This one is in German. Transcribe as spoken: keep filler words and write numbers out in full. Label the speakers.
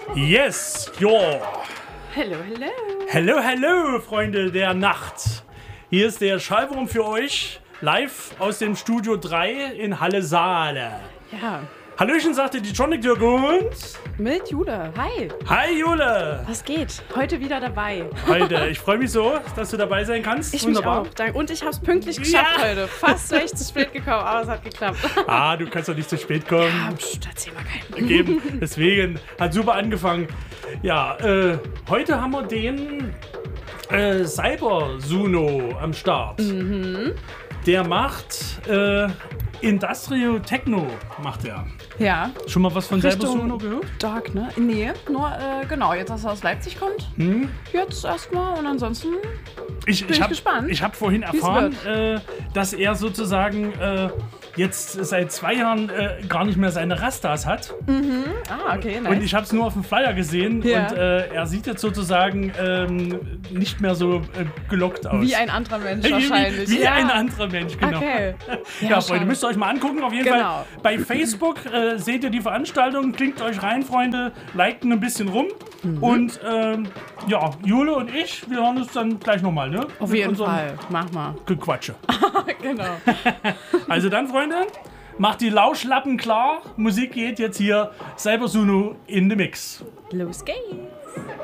Speaker 1: Yes, jo.
Speaker 2: Hallo, hallo.
Speaker 1: Hallo, hallo, Freunde der Nacht. Hier ist der Schallwurm für euch, live aus dem Studio drei in Halle Saale.
Speaker 2: Ja.
Speaker 1: Hallöchen, sagte die Tronic Dirk und...
Speaker 2: Mit Jule. Hi.
Speaker 1: Hi, Jule.
Speaker 2: Was geht? Heute wieder dabei.
Speaker 1: Heute, ich freue mich so, dass du dabei sein kannst.
Speaker 2: Ich
Speaker 1: Wunderbar.
Speaker 2: mich auch. Dank- Und ich habe es pünktlich geschafft
Speaker 1: Ja.
Speaker 2: heute. Fast wäre ich zu spät gekommen, aber es hat geklappt.
Speaker 1: Ah, du kannst doch nicht zu spät kommen.
Speaker 2: Ah, pst, erzähl mal keinen.
Speaker 1: Geben. Deswegen hat super angefangen. Ja, äh, heute haben wir den äh, Cyber Suno am Start. Mhm. Der macht äh, Industrial Techno, macht er.
Speaker 2: Ja.
Speaker 1: Schon mal was von Cyber
Speaker 2: Richtung
Speaker 1: Suno gehört?
Speaker 2: Dark, ne? Nee, nur, äh, genau, jetzt, dass er aus Leipzig kommt.
Speaker 1: Hm?
Speaker 2: Jetzt erstmal und ansonsten
Speaker 1: Ich,
Speaker 2: bin
Speaker 1: ich
Speaker 2: ich
Speaker 1: hab,
Speaker 2: gespannt,
Speaker 1: Ich habe vorhin
Speaker 2: wie's
Speaker 1: erfahren, äh, dass er sozusagen äh, jetzt seit zwei Jahren äh, gar nicht mehr seine Rastas hat.
Speaker 2: Ah, okay, nice.
Speaker 1: Und ich habe es nur auf dem Flyer gesehen
Speaker 2: Ja.
Speaker 1: und äh, er sieht jetzt sozusagen ähm, nicht mehr so äh, gelockt aus.
Speaker 2: Wie ein anderer Mensch
Speaker 1: Wie-
Speaker 2: wahrscheinlich.
Speaker 1: Wie, wie
Speaker 2: ja.
Speaker 1: ein anderer Mensch, genau.
Speaker 2: Okay.
Speaker 1: Ja,
Speaker 2: Ja,
Speaker 1: Freunde,
Speaker 2: schade.
Speaker 1: müsst ihr euch mal angucken. Auf jeden
Speaker 2: Genau.
Speaker 1: Fall bei Facebook äh, seht ihr die Veranstaltung. Klingt euch rein, Freunde. Liked ein bisschen rum.
Speaker 2: Mhm.
Speaker 1: Und ähm, ja, Jule und ich, wir hören uns dann gleich nochmal, ne?
Speaker 2: Auf
Speaker 1: Mit
Speaker 2: jeden
Speaker 1: unserem
Speaker 2: Fall. Mach mal.
Speaker 1: Gequatsche.
Speaker 2: Genau.
Speaker 1: Also dann, Freunde, macht die Lauschlappen klar. Musik geht jetzt hier. Cyber Suno in the Mix.
Speaker 2: Los geht's.